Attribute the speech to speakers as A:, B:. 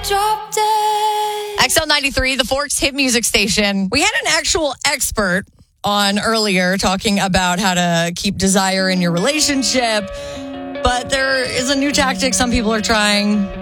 A: drop dead.
B: XL93, the Forks hit music station. We had an actual expert on earlier talking about how to keep desire in your relationship. But there is a new tactic some people are trying